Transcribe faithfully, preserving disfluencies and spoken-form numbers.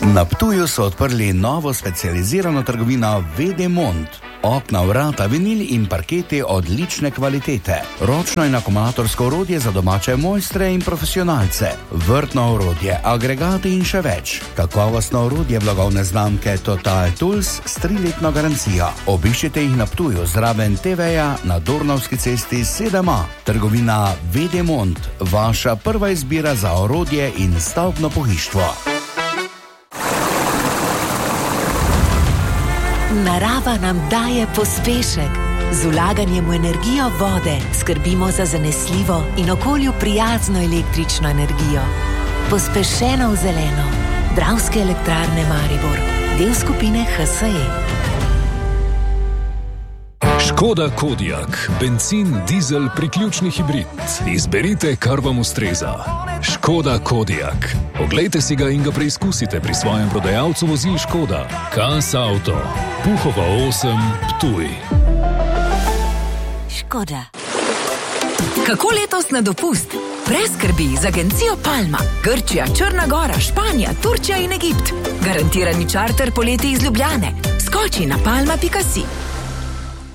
Na Ptuju so odprli novo specializirano trgovino Vedemont. Okna, vrata, vinil in parketi odlične kvalitete. Ročno in akumulatorsko orodje za domače mojstre in profesionalce. Vrtno orodje, agregati in še več. Kakovostno orodje blagovne znamke Total Tools s triletno garancijo. Obiščite jih na Ptuju zraven te veja na Dornovski cesti sedem A. Trgovina Vedemont, vaša prva izbira za orodje in stavbno pohištvo. Narava nam daje pospešek. Z vlaganjem v energijo vode skrbimo za zanesljivo in okolju prijazno električno energijo. Pospešeno v zeleno. Dravske elektrarne Maribor. Del skupine H S E. Škoda Kodiaq. Bencin, dizel, priključni hibrid. Izberite, kar vam ustreza. Škoda Kodiaq. Oglejte si ga in ga preizkusite pri svojem prodajalcu vozil Škoda. Kas Auto. Puhova osem, Ptuj. Škoda. Kako letos na dopust? Brez skrbi z agencijo Palma. Grčija, Črna Gora, Španija, Turčija in Egipt. Garantirani čarter poleti iz Ljubljane. Skoči na palma pika si.